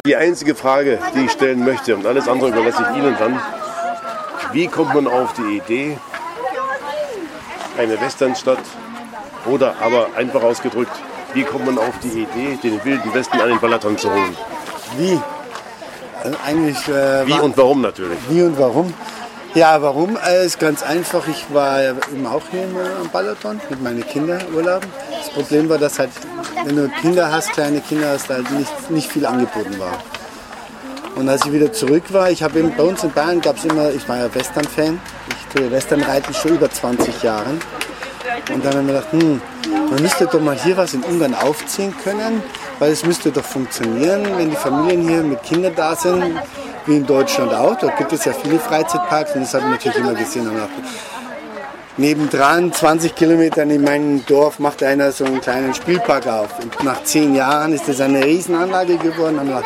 Die einzige Frage, die ich stellen möchte, und alles andere überlasse ich Ihnen dann, wie kommt man auf die Idee, eine Westernstadt, oder aber einfach ausgedrückt, wie kommt man auf die Idee, den Wilden Westen an den Balaton zu holen? Wie? Also eigentlich, wie und warum natürlich? Wie und warum? Ja, warum? Ist ganz einfach. Ich war eben auch hier am Balaton mit meinen Kindern urlauben. Das Problem war, dass halt, wenn du Kinder hast, kleine Kinder hast, halt nicht viel angeboten war. Und als ich wieder zurück war, bei uns in Bayern gab es immer, ich war ja Western-Fan, ich tue Western-Reiten schon über 20 Jahren. Und dann haben wir gedacht, man müsste doch mal hier was in Ungarn aufziehen können, weil es müsste doch funktionieren, wenn die Familien hier mit Kindern da sind, wie in Deutschland auch. Dort gibt es ja viele Freizeitparks und das habe ich natürlich immer gesehen. Und nebendran, 20 Kilometer in meinem Dorf, macht einer so einen kleinen Spielpark auf. Und nach 10 Jahren ist das eine Riesenanlage geworden. Und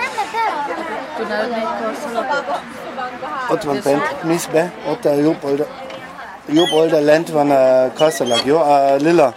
Jobb Older Land van Kastelag, Lilla.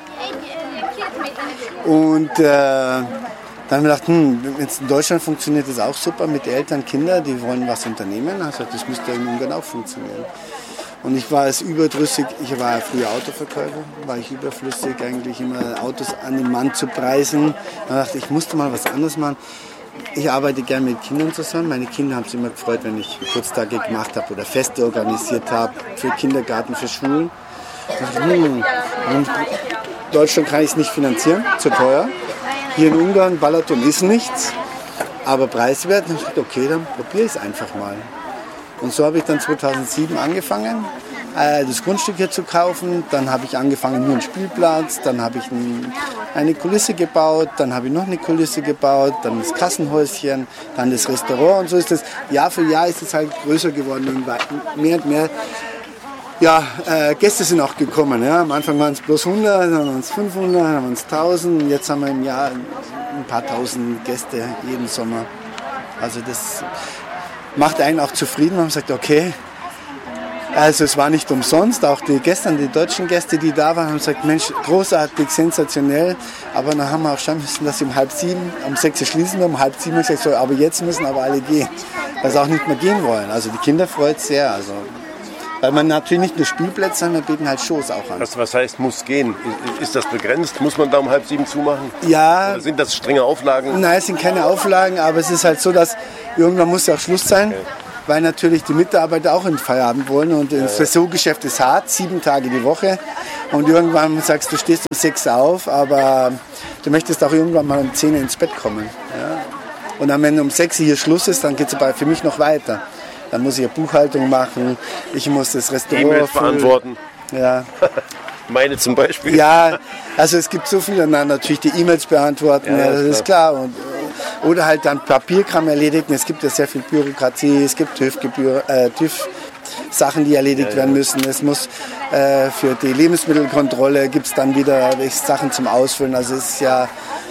Und dann haben wir gedacht, wenn es in Deutschland funktioniert, das auch super mit Eltern, Kindern, die wollen was unternehmen. Also das müsste in Ungarn auch funktionieren. Und ich war überdrüssig, ich war ja früher Autoverkäufer, war ich überflüssig, eigentlich immer Autos an den Mann zu preisen. Dann dachte ich, musste mal was anderes machen. Ich arbeite gerne mit Kindern zusammen. Meine Kinder haben sich immer gefreut, wenn ich Geburtstage gemacht habe oder Feste organisiert habe für Kindergarten, für Schulen. In Deutschland kann ich es nicht finanzieren, zu teuer. Hier in Ungarn, Balaton ist nichts, aber preiswert. Und ich dachte, okay, dann probiere ich es einfach mal. Und so habe ich dann 2007 angefangen, das Grundstück hier zu kaufen. Dann habe ich angefangen, nur einen Spielplatz, dann habe ich eine Kulisse gebaut, dann habe ich noch eine Kulisse gebaut, dann das Kassenhäuschen, dann das Restaurant und so ist das. Jahr für Jahr ist es halt größer geworden und mehr und mehr. Ja, Gäste sind auch gekommen. Ja. Am Anfang waren es bloß 100, dann waren es 500, dann waren es 1000. Jetzt haben wir im Jahr ein paar tausend Gäste jeden Sommer. Also das macht einen auch zufrieden. Man sagt, okay, also es war nicht umsonst. Auch die deutschen Gäste, die da waren, haben gesagt, Mensch, großartig, sensationell. Aber dann haben wir auch schauen müssen, dass sie um 6:30, um 6 schließen wir, um 6:30 gesagt, so, aber jetzt müssen aber alle gehen, weil sie auch nicht mehr gehen wollen. Also die Kinder freut es sehr. Also, weil man natürlich nicht nur Spielplätze, sondern wir bieten halt Shows auch an. Was heißt, muss gehen? Ist das begrenzt? Muss man da um 6:30 zumachen? Ja. Oder sind das strenge Auflagen? Nein, es sind keine Auflagen, aber es ist halt so, dass irgendwann muss ja auch Schluss sein. Okay. Weil natürlich die Mitarbeiter auch in Feierabend wollen und das Saisongeschäft ist hart, 7 Tage die Woche und irgendwann sagst du, stehst um 6 auf, aber du möchtest auch irgendwann mal um 10 ins Bett kommen. Ja? Und dann, wenn um 6 hier Schluss ist, dann geht es für mich noch weiter. Dann muss ich ja Buchhaltung machen, ich muss das Restaurant E-Mails beantworten. Ja. Meine zum Beispiel. Ja, also es gibt so viel, dann natürlich die E-Mails beantworten, ja, das ist klar. Und, oder halt dann Papierkram erledigen. Es gibt ja sehr viel Bürokratie, es gibt TÜV-Sachen, die erledigt werden müssen. Es muss für die Lebensmittelkontrolle gibt es dann wieder Sachen zum Ausfüllen. Also es ist ja...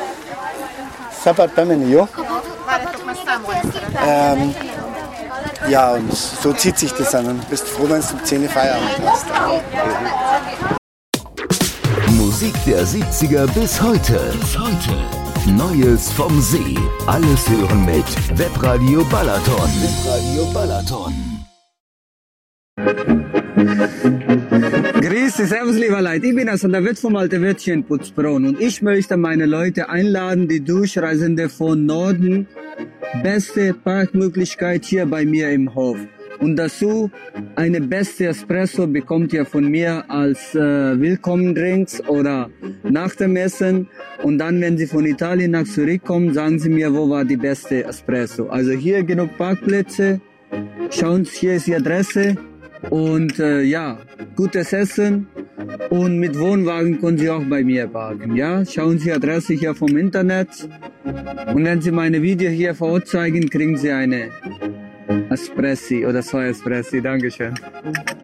Ja, und so zieht sich das an. Du bist froh, wenn du um 10 Uhr Feierabend hast. Musik der 70er bis heute. Neues vom See. Alles hören mit Webradio Balaton. Grüße, servus lieber Leute, ich bin der Wirt vom Alte Wirtchen Putzbronn und ich möchte meine Leute einladen, die Durchreisende von Norden, beste Parkmöglichkeit hier bei mir im Hof. Und dazu eine beste Espresso bekommt ihr von mir als Willkommendrinks oder nach dem Essen. Und dann, wenn Sie von Italien nach zurückkommen, sagen Sie mir, wo war die beste Espresso. Also hier genug Parkplätze. Schauen Sie, hier ist die Adresse. Und ja, gutes Essen. Und mit Wohnwagen können Sie auch bei mir parken. Ja, schauen Sie die Adresse hier vom Internet. Und wenn Sie meine Video hier vor Ort zeigen, kriegen Sie eine Espressi oder 2 Espressi. Dankeschön.